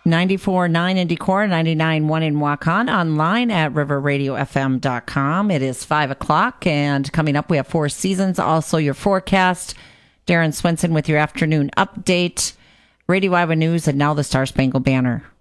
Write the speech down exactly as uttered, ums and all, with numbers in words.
ninety-four point nine in Decorah, ninety-nine point one in Waukon, online at river radio f m dot com. It is five o'clock, and coming up, we have Four Seasons, also your forecast. Darren Swenson with your afternoon update. Radio Iowa News, and now the Star Spangled Banner.